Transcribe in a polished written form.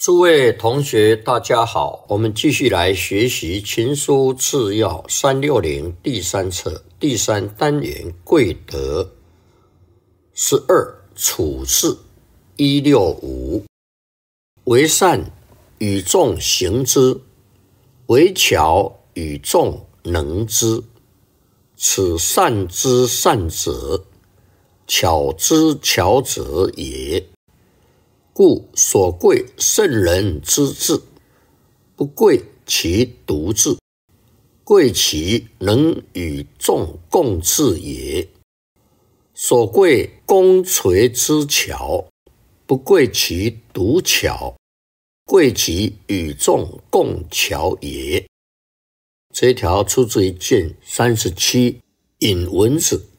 诸位同学大家好，我们继续来学习群书治要360第3册第3单元贵德12处事165。为善与众行之，为巧与众能之。此善之善者，巧之巧者也。故所贵圣人之治，不贵其独治，贵其能与众共治也。所贵功垂之巧，不贵其独巧，贵其与众共巧也。这一条出自于卷37引文子。